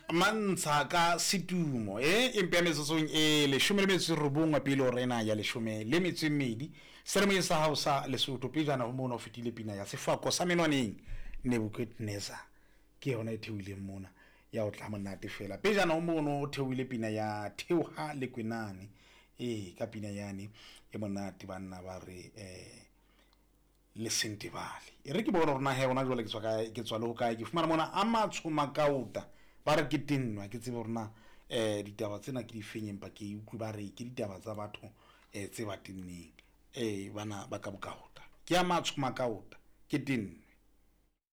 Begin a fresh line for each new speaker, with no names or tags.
Mansaka situmo impeme sesong e leshome le metso robongwa pele o rena ya leshome le metso e mmedi seremo sa Hausa Lesotho pejana ho mona o fetile pina ya sefako sa menwaneng Nebukadnezar ke yona e theohileng mona ya o tla monate fela pejana ho mona o theohile pina ya Theoha le Kwenane ka pina yane e monate banna ba re le Sentebale e re ke bona rona he ona jwale ke tswa le ho kae ke fumana mona a matsho makauta ba re ke tenwa ke tsebe rona ditaba tsena ke di fenyeng pa ke utlwe ba re ke ditaba tsa batho tse ba tenneng bana ba ka bokauta ke a matsho makauta ke tenwa